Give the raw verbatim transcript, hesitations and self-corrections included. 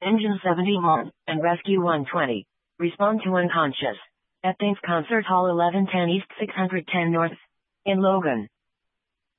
Engine seventy-one, and Rescue one twenty. Respond to unconscious. At Thanks Concert Hall eleven ten East six ten North. In Logan.